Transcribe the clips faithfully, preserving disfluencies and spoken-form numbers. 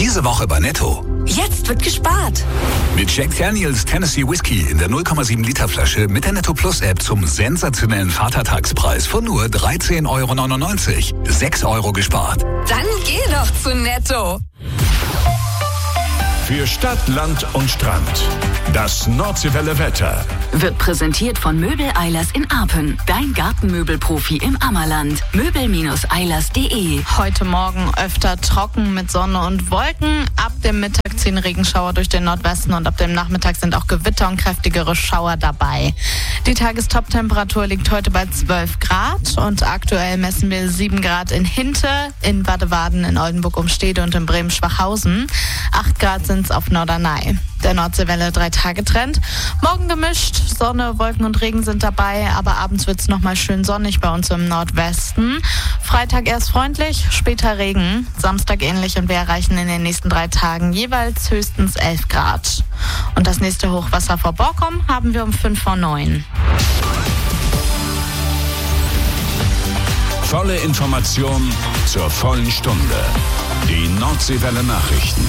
Diese Woche bei Netto. Jetzt wird gespart. Mit Jack Daniels Tennessee Whiskey in der null Komma sieben Liter Flasche mit der Netto Plus App zum sensationellen Vatertagspreis von nur dreizehn Euro neunundneunzig. sechs Euro gespart. Dann geh doch zu Netto. Für Stadt, Land und Strand. Das Nordseewelle Wetter wird präsentiert von Möbel Eilers in Arpen. Dein Gartenmöbelprofi im Ammerland. Möbel Eilers punkt de. Heute Morgen öfter trocken mit Sonne und Wolken. Ab dem Mittag ziehen Regenschauer durch den Nordwesten und ab dem Nachmittag sind auch Gewitter und kräftigere Schauer dabei. Die Tagestop-Temperatur liegt heute bei zwölf Grad und aktuell messen wir sieben Grad in Hinte, in Badewaden, in Oldenburg-Umstede und in Bremen-Schwachhausen. acht Grad sind es auf Norderney. Der Nordseewelle drei-Tage-Trend. Morgen gemischt, Sonne, Wolken und Regen sind dabei, aber abends wird es nochmal schön sonnig bei uns im Nordwesten. Freitag erst freundlich, später Regen. Samstag ähnlich und wir erreichen in den nächsten drei Tagen jeweils höchstens elf Grad. Und das nächste Hochwasser vor Borkum haben wir um fünf vor neun. Volle Information zur vollen Stunde. Die Nordseewelle Nachrichten.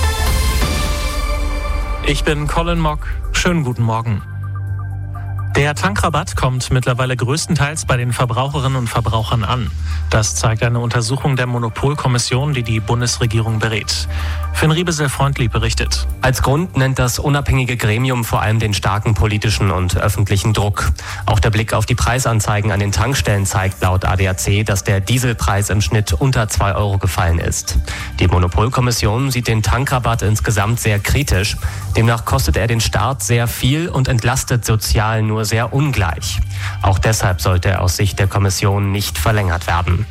Ich bin Colin Mock. Schönen guten Morgen. Der Tankrabatt kommt mittlerweile größtenteils bei den Verbraucherinnen und Verbrauchern an. Das zeigt eine Untersuchung der Monopolkommission, die die Bundesregierung berät. Finn Riebesel-Freundlieb berichtet. Als Grund nennt das unabhängige Gremium vor allem den starken politischen und öffentlichen Druck. Auch der Blick auf die Preisanzeigen an den Tankstellen zeigt laut A D A C, dass der Dieselpreis im Schnitt unter zwei Euro gefallen ist. Die Monopolkommission sieht den Tankrabatt insgesamt sehr kritisch. Demnach kostet er den Staat sehr viel und entlastet sozial nur sehr ungleich. Auch deshalb sollte er aus Sicht der Kommission nicht verlängert werden.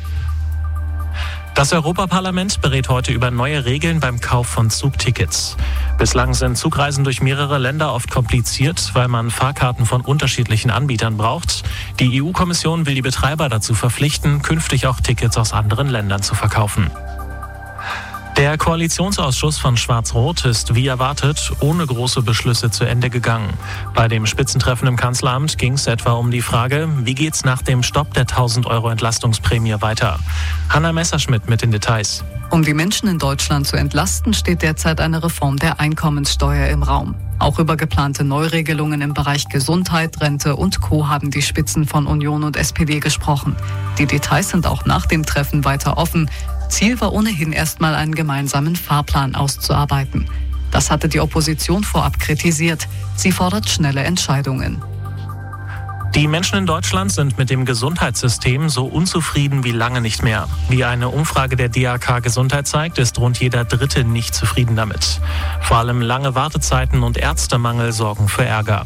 Das Europaparlament berät heute über neue Regeln beim Kauf von Zugtickets. Bislang sind Zugreisen durch mehrere Länder oft kompliziert, weil man Fahrkarten von unterschiedlichen Anbietern braucht. Die E U-Kommission will die Betreiber dazu verpflichten, künftig auch Tickets aus anderen Ländern zu verkaufen. Der Koalitionsausschuss von Schwarz-Rot ist wie erwartet ohne große Beschlüsse zu Ende gegangen. Bei dem Spitzentreffen im Kanzleramt ging es etwa um die Frage, wie geht's nach dem Stopp der tausend Euro Entlastungsprämie weiter? Hanna Messerschmidt mit den Details. Um die Menschen in Deutschland zu entlasten, steht derzeit eine Reform der Einkommenssteuer im Raum. Auch über geplante Neuregelungen im Bereich Gesundheit, Rente und Co. haben die Spitzen von Union und S P D gesprochen. Die Details sind auch nach dem Treffen weiter offen. Ziel war ohnehin erstmal einen gemeinsamen Fahrplan auszuarbeiten. Das hatte die Opposition vorab kritisiert. Sie fordert schnelle Entscheidungen. Die Menschen in Deutschland sind mit dem Gesundheitssystem so unzufrieden wie lange nicht mehr. Wie eine Umfrage der D A K Gesundheit zeigt, ist rund jeder Dritte nicht zufrieden damit. Vor allem lange Wartezeiten und Ärztemangel sorgen für Ärger.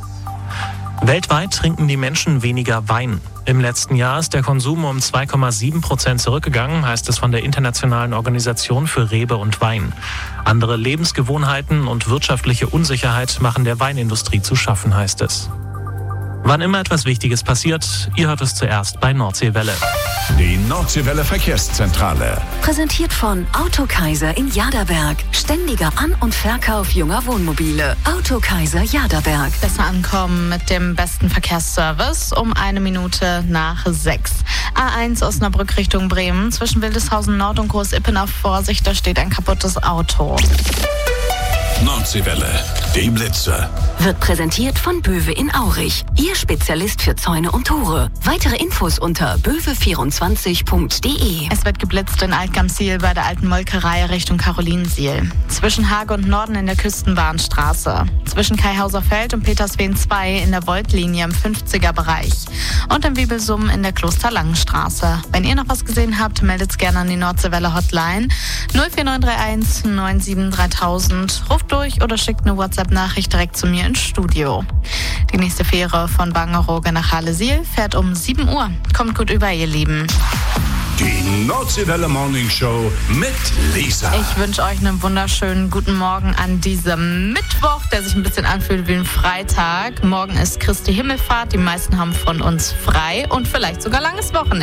Weltweit trinken die Menschen weniger Wein. Im letzten Jahr ist der Konsum um zwei Komma sieben Prozent zurückgegangen, heißt es von der Internationalen Organisation für Rebe und Wein. Andere Lebensgewohnheiten und wirtschaftliche Unsicherheit machen der Weinindustrie zu schaffen, heißt es. Wann immer etwas Wichtiges passiert, ihr hört es zuerst bei Nordseewelle. Die Nordseewelle Verkehrszentrale. Präsentiert von Autokaiser in Jaderberg. Ständiger An- und Verkauf junger Wohnmobile. Autokaiser Jaderberg. Besser ankommen mit dem besten Verkehrsservice um eine Minute nach sechs. A eins Osnabrück Richtung Bremen. Zwischen Wildeshausen Nord und Groß-Ippenau Vorsicht, da steht ein kaputtes Auto. Nordseewelle, die Blitzer. Wird präsentiert von Böwe in Aurich. Ihr Spezialist für Zäune und Tore. Weitere Infos unter böwe vierundzwanzig punkt de. Es wird geblitzt in Altgamsiel bei der alten Molkerei Richtung Karolinsiel. Zwischen Hage und Norden in der Küstenbahnstraße. Zwischen Kaihauser Feld und Peterswen zwei in der Voltlinie im fünfziger Bereich. Und im Wiebelsum in der Klosterlangenstraße. Wenn ihr noch was gesehen habt, meldet's gerne an die Nordseewelle Hotline null vier neun drei eins neun sieben dreitausend. Ruft durch oder schickt eine WhatsApp-Nachricht direkt zu mir ins Studio. Die nächste Fähre von Wangerooge nach Halle-Siel fährt um sieben Uhr. Kommt gut über, ihr Lieben. Die Nordseewelle Morning Show mit Lisa. Ich wünsche euch einen wunderschönen guten Morgen an diesem Mittwoch, der sich ein bisschen anfühlt wie ein Freitag. Morgen ist Christi Himmelfahrt. Die meisten haben von uns frei und vielleicht sogar langes Wochenende.